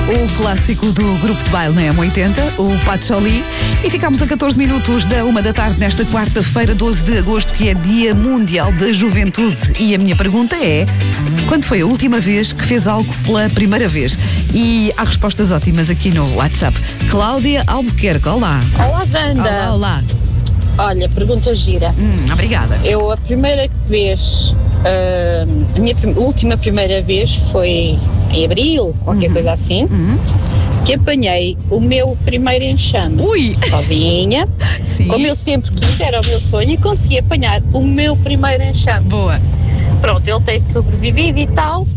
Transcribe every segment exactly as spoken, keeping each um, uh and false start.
O clássico do grupo de baile na M oitenta, o Patchouli. E ficámos a catorze minutos da uma da tarde nesta quarta-feira, doze de agosto, que é Dia Mundial da Juventude. E a minha pergunta é: quando foi a última vez que fez algo pela primeira vez? E há respostas ótimas aqui no WhatsApp. Cláudia Albuquerque, olá. Olá, Wanda. Olá, olá. Olha, pergunta gira. Hum, obrigada. Eu, a primeira vez, uh, a minha prim- última primeira vez foi em abril, qualquer Uhum. coisa assim, Uhum. que apanhei o meu primeiro enxame. Ui! Sozinha, Sim. como eu sempre quis, era o meu sonho, e consegui apanhar o meu primeiro enxame. Boa. Pronto, ele tem sobrevivido e tal.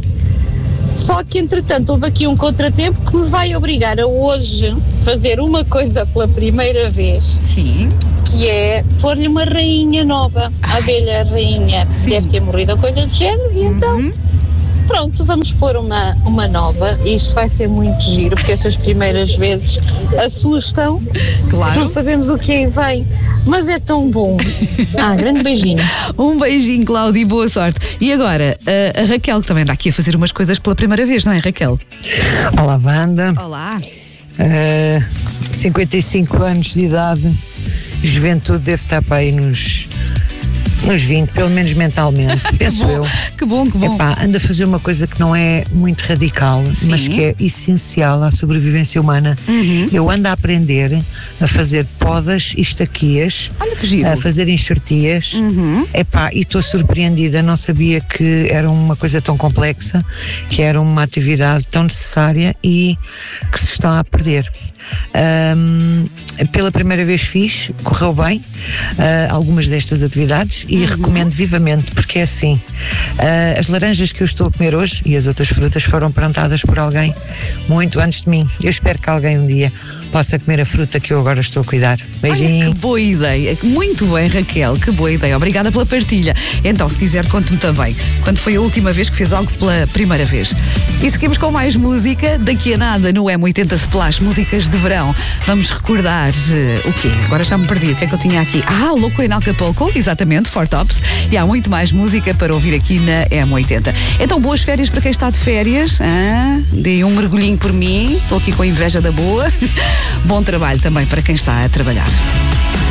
Só que, entretanto, houve aqui um contratempo que me vai obrigar a hoje fazer uma coisa pela primeira vez, Sim. que é pôr-lhe uma rainha nova. A abelha rainha Sim. deve ter morrido ou coisa do género, e então, Uhum. pronto, vamos pôr uma, uma nova. E isto vai ser muito giro, porque estas primeiras vezes assustam, Claro. não sabemos o que aí vem, mas é tão bom. Ah, grande beijinho. Um beijinho, Cláudia, e boa sorte. E agora, a, a Raquel, que também anda aqui a fazer umas coisas pela primeira vez, não é, Raquel? Olá, Wanda. Olá. Uh, cinquenta e cinco anos de idade, juventude deve estar para aí nos, nos vinte, pelo menos mentalmente, penso bom, eu. Que bom, que bom. Epá, anda a fazer uma coisa que não é muito radical, Sim. mas que é essencial à sobrevivência humana. Uhum. Eu ando a aprender a fazer podas e estaquias, Olha que giro. a fazer enxertias. Uhum. Epá, e estou surpreendida, não sabia que era uma coisa tão complexa, que era uma atividade tão necessária e que se está a perder. Um, pela primeira vez fiz, correu bem, uh, algumas destas atividades e Uhum. recomendo vivamente, porque é assim, uh, as laranjas que eu estou a comer hoje e as outras frutas foram plantadas por alguém muito antes de mim. Eu espero que alguém um dia possa comer a fruta que eu agora estou a cuidar. Beijinho. Olha, que boa ideia. Muito bem, Raquel, que boa ideia. Obrigada pela partilha. Então, se quiser, conte-me também quando foi a última vez que fez algo pela primeira vez. E seguimos com mais música. Daqui a nada no M oitenta Splash, músicas de verão. Vamos recordar uh, o quê? Agora já me perdi. O que é que eu tinha aqui? Ah, Louco em Acapulco, exatamente, Four Tops. E há muito mais música para ouvir aqui na M oitenta. Então, boas férias para quem está de férias. Ah, dei um mergulhinho por mim. Estou aqui com a inveja da boa. Bom trabalho também para quem está a trabalhar.